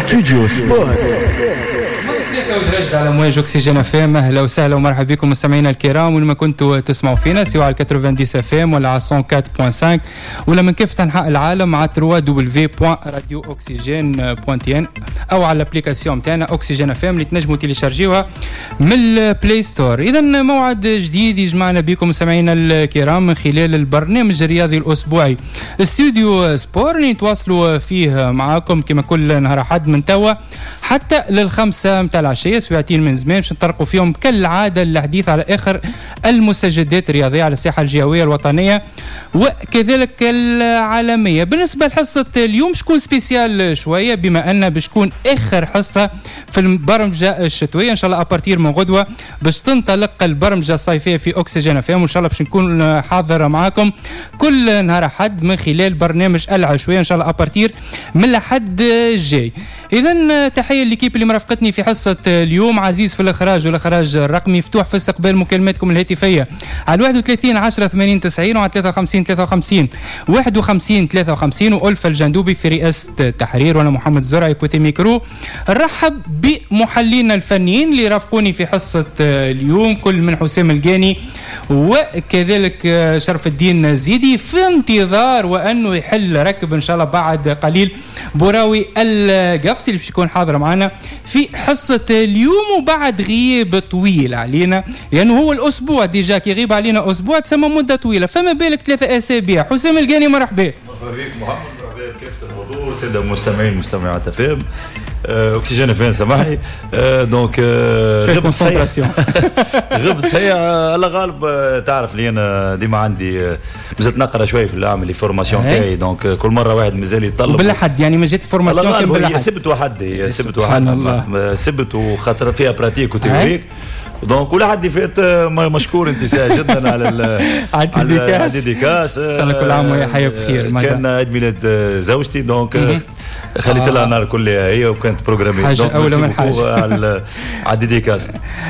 ستوديو سبورت. على موج أكسجين FM. أهلا وسهلا ومرحبا بكم مستمعينا الكرام، ولما كنتوا تسمعوا فينا سواء على 90 FM ولا على 104.5 ولا من كافة أنحاء العالم على www.radiooxygene.n أو على الابليكاسيون تاعنا أكسجين FM اللي تنجموا تيليشارجيوها من البلاي ستور. إذا موعد جديد يجمعنا بكم مستمعينا الكرام من خلال البرنامج الرياضي الأسبوعي استوديو سبور اللي نتواصلوا فيه معاكم كما كل نهار أحد من توا حتى للخمسة متاع العشية، ساعتين من زمان باش نطرقوا فيهم كالعادة الحديث على آخر المستجدات الرياضية على الساحة الجهوية الوطنية وكذلك العالمية. بالنسبة لحصة اليوم شكون سبيسيال شوية، بما أن باش تكون آخر حصة في البرمجة الشتوية إن شاء الله أبارتير من غدوة باش تنطلق البرمجة الصيفية في أكسجين FM، وإن شاء الله باش نكون حاضر معاكم كل نهار أحد من خلال برنامج العشوية إن شاء الله أبارتير من الأحد الجاي. إذن تحية للكيب اللي مرافقتني في حصة اليوم، عزيز في الإخراج والإخراج الرقمي، مفتوح في استقبال مكالماتكم الهاتفية على 31 10 80 90 وعلى 53 53 51 53 وألفة الجندوبي في رئاسة التحرير، وأنا محمد زرعي كوتي ميكرو. نرحب بمحللين الفنيين اللي رافقوني في حصة اليوم، كل من حسام الجاني وكذلك شرف الدين زيدي، في انتظار وأنه يحل ركب إن شاء الله بعد قليل بوراوي القفصي اللي باش يكون حاضر معنا في حصة اليوم وبعد غياب طويل علينا، لأنه هو الأسبوع ديجا كي يغيب علينا أسبوع تسمى مدة طويلة، فما بالك 3 أسابيع. حسام الجاني مرحبا. مرحبا بك محمد، مرحبا بكافة الحضور، سادة المستمعين مستمعات FM أكسجين FM سامحني. دونك غبت صحيح الله غالب. تعرف لي أنا ديما عندي مازلت نقرأ شوي في العمل فورماسيون تاعي، دونك كل مرة واحد مازال يطلب بالحد يعني ما جات فورماسيون كان بالحد. سبت وحد سبت وخاطر فيها براتيك وتيوريك، دونك كل حد فات مشكور انت جدا على الديديكاس. ان شاء الله كل عام وهي حيه بخير. كان عيد ميلاد زوجتي، دونك خليت لها النهار كلها هي وكانت بروغرامي، حاجه اولى من حاجه على الديديكاس.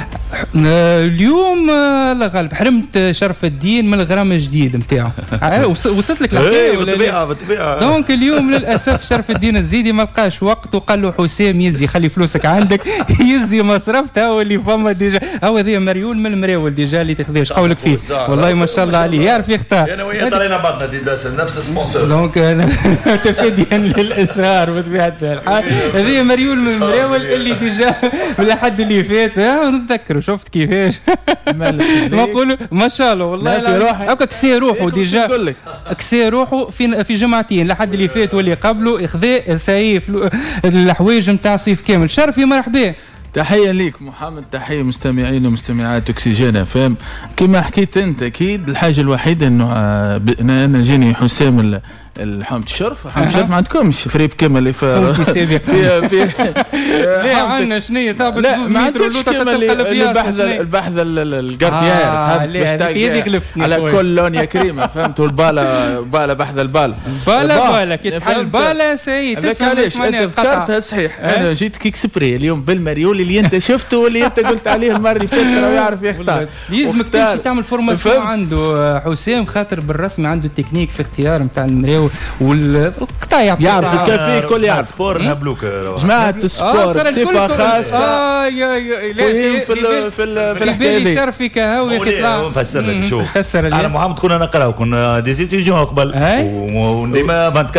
اليوم الله غالب حرمت شرف الدين من الغرام الجديد نتاعو. وصلت لك الحكايه بالطبيعه. دونك اليوم للاسف شرف الدين الزيدي ما لقاش وقت، وقال له حسام يزي خلي فلوسك عندك يزي مصرفتها واللي فما ديجا هو ذي مريول من المراول ديجا اللي تاخذيش قولك فيه والله ما شاء الله عليه يعرف يختار. انا وياه طلعنا بعضنا ديداس نفس سبونسور، دونك تفاديا للاشهار بطبيعه الحال. هذه مريول من المراول اللي ديجا بالحد اللي فات نتذكر شفت كيفاش ما نقولوا ما شاء الله والله هكا كسي روحه ديجا كسي روحه في جمعتين لحد اللي فات واللي قبله اخذ سايف الحوايج نتاع صيف كامل. شرفي مرحبا. تحية ليك محمد، تحية مستمعين ومستمعات أكسجين FM. كما حكيت أنت أكيد الحاجة الوحيدة إنه أنا جاني حسام الحامة الشرف. حامة الشرف ما عندكمش فريب كما اللي في لا عندنا شنية تابت لا ما عندكش كما البحث القرطيار في يدي غلفتني على كل لون يا كريمة فهمت. والبالا بحث البال بالا كي تحل بالا سيد تفهم علاش انت ذكرتها صحيح. انا جيت كيك سبري اليوم بالمريول اللي انت شفته واللي انت قلت عليه المره اللي فاتت راه يعرف يختار. يلزمك تمشي تعمل فورماسيون عنده حسام، خاطر بالرسمي عنده التكنيك في اختيار نتاع المراول والقطاع يعرف الكافيه الكل يعرف. سبور نبلوك جماعه السبور صفه خاصه في بالي شرفك هاوي تطلع نفسر لك. شوف فسر لي انا محمد كنا نقراو كنا دي زيتيديون قبل وديما